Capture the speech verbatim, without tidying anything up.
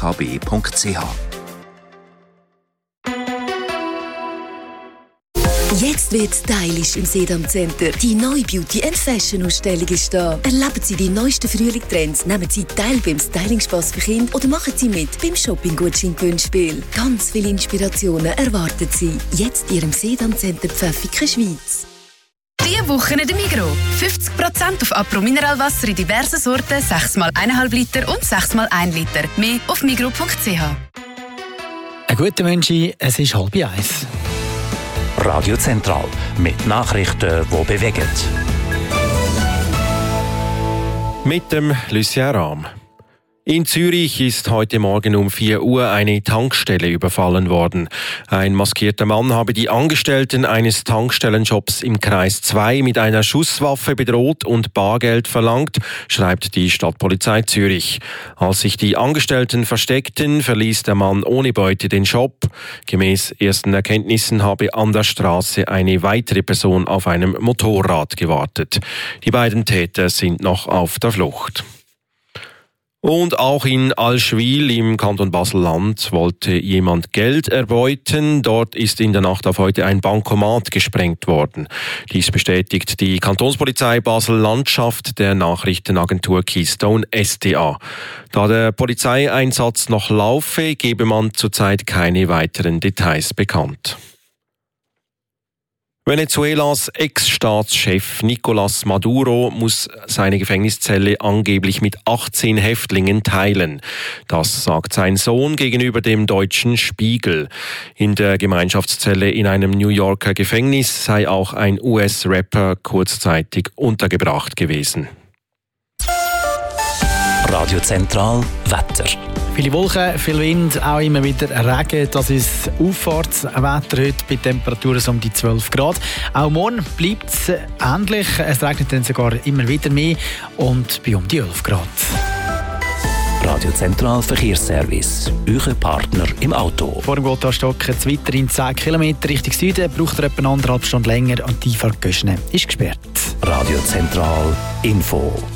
k b punkt c h. Jetzt wird stylisch im Sedam Center. Die neue Beauty and Fashion Ausstellung ist da. Erleben Sie die neuesten Frühlingstrends, nehmen Sie teil beim Styling-Spass für Kinder oder machen Sie mit beim Shopping-Gutschein-Gewinnspiel. Ganz viele Inspirationen erwarten Sie. Jetzt in Ihrem Sedam Center Pfäffiken, Schweiz. Diese Woche in der Migros. fünfzig Prozent auf Apro Mineralwasser in diversen Sorten, sechs mal eins Komma fünf Liter und sechs mal ein Liter. Mehr auf migros punkt c h. Ein guter Mensch, es ist halb eins. Radio Zentral mit Nachrichten, die bewegen. Mit dem Lucien Rahm. In Zürich ist heute Morgen um vier Uhr eine Tankstelle überfallen worden. Ein maskierter Mann habe die Angestellten eines Tankstellenshops im Kreis zwei mit einer Schusswaffe bedroht und Bargeld verlangt, schreibt die Stadtpolizei Zürich. Als sich die Angestellten versteckten, verließ der Mann ohne Beute den Shop. Gemäß ersten Erkenntnissen habe an der Straße eine weitere Person auf einem Motorrad gewartet. Die beiden Täter sind noch auf der Flucht. Und auch in Allschwil im Kanton Basel-Land wollte jemand Geld erbeuten. Dort ist in der Nacht auf heute ein Bankomat gesprengt worden. Dies bestätigt die Kantonspolizei Basel-Landschaft der Nachrichtenagentur Keystone S D A. Da der Polizeieinsatz noch laufe, gebe man zurzeit keine weiteren Details bekannt. Venezuelas Ex-Staatschef Nicolás Maduro muss seine Gefängniszelle angeblich mit achtzehn Häftlingen teilen. Das sagt sein Sohn gegenüber dem deutschen Spiegel. In der Gemeinschaftszelle in einem New Yorker Gefängnis sei auch ein U S-Rapper kurzzeitig untergebracht gewesen. Radio Zentral Wetter. Viele Wolken, viel Wind, auch immer wieder Regen. Das ist Auffahrtswetter heute bei Temperaturen um die zwölf Grad. Auch morgen bleibt es ähnlich. Es regnet dann sogar immer wieder mehr und bei um die elf Grad. Radio Zentral Verkehrsservice. Euer Partner im Auto. Vor dem Gotthardstock jetzt weiterhin zehn Kilometer Richtung Süden. Braucht er etwa anderthalb Stunden länger und die Einfahrt Göschne ist gesperrt. Radio Zentral Info.